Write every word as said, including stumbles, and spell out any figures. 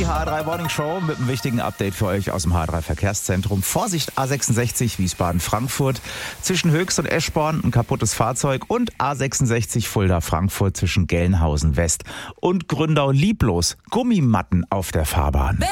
Die H drei Morning Show mit einem wichtigen Update für euch aus dem H drei Verkehrszentrum. Vorsicht, A sechsundsechzig Wiesbaden-Frankfurt. Zwischen Höchst und Eschborn ein kaputtes Fahrzeug und A sechsundsechzig Fulda-Frankfurt zwischen Gelnhausen West und Gründau-Lieblos. Gummimatten auf der Fahrbahn.